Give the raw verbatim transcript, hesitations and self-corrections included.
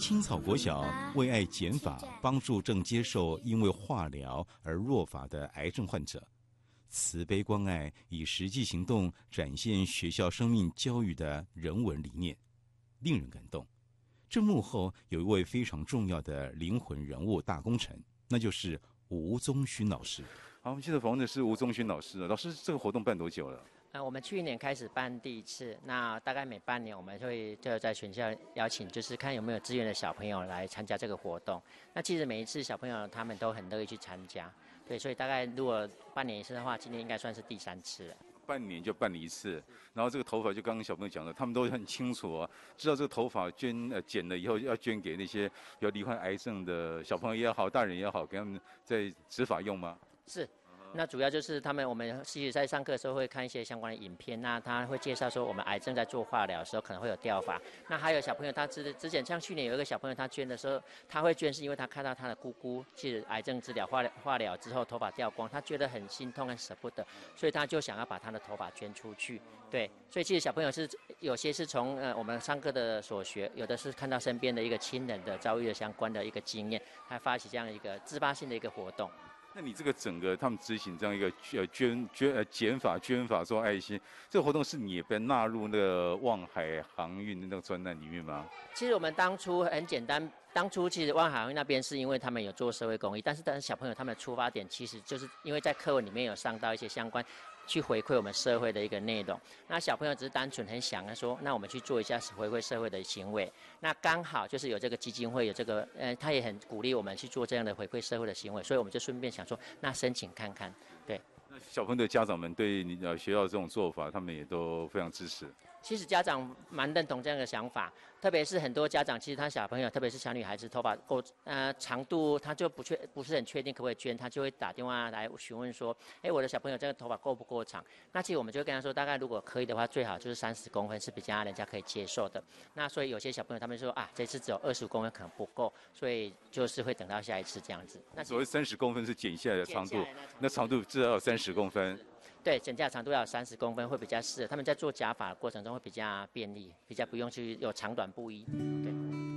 青草国小为爱减法，帮助正接受因为化疗而弱发的癌症患者，慈悲关爱，以实际行动展现学校生命教育的人文理念，令人感动。这幕后有一位非常重要的灵魂人物大功臣，那就是吴宗勋老师。好，我们现在访问的是吴宗勋老师。老师，这个活动办多久了？ 呃，我们去年开始办第一次，那大概每半年我们会就在学校邀请，就是看有没有志愿的小朋友来参加这个活动。那其实每一次小朋友他们都很乐意去参加，对，所以大概如果半年一次的话，今年应该算是第三次了。 半年就办了一次，然后这个头发就刚刚小朋友讲的，他们都很清楚啊，知道这个头发捐呃剪了以后要捐给那些有罹患癌症的小朋友也好，大人也好，给他们在植发用吗？ 是。那主要就是他们，我们其实在上课的时候会看一些相关的影片，那他会介绍说我们癌症在做化疗的时候可能会有掉发。那还有小朋友他之之前像去年有一个小朋友他捐的时候，他会捐是因为他看到他的姑姑其实癌症治疗化疗化疗之后头发掉光，他觉得很心痛很舍不得，所以他就想要把他的头发捐出去。对，所以其实小朋友是有些是从呃我们上课的所学，有的是看到身边的一个亲人的遭遇的相关的一个经验，他发起这样一个自发性的一个活动。 那你这个整个他们执行这样一个呃捐捐呃减法捐法做爱心，这个活动是你也被纳入那个望海航运的那个专案里面吗？ 其实我们当初很简单，当初其实望海航运那边是因为他们有做社会公益，但是但是小朋友他们的出发点其实就是因为在课文里面有上到一些相关去回馈我们社会的一个内容，那小朋友只是单纯很想要说，那我们去做一下回馈社会的行为，那刚好就是有这个基金会有这个，呃，他也很鼓励我们去做这样的回馈社会的行为，所以我们就顺便想说，那申请看看，对。 那小朋友的家长们对你呃学校这种做法，他们也都非常支持。 其实家长蛮认同这样的想法，特别是很多家长，其实他小朋友，特别是小女孩子，头发够呃长度，他就不确不是很确定可不可以捐，他就会打电话来询问说，哎，我的小朋友这个头发够不够长？那其实我们就会跟他说，大概如果可以的话，最好就是三十公分是比较人家可以接受的。那所以有些小朋友他们说啊，这次只有二十五公分可能不够，所以就是会等到下一次这样子。 那所谓三十公分是剪下来的长度，那长度至少要三十公分。 对，整架长度要有三十公分会比较适合，他们在做假发的过程中会比较便利，比较不用去有长短不一。对。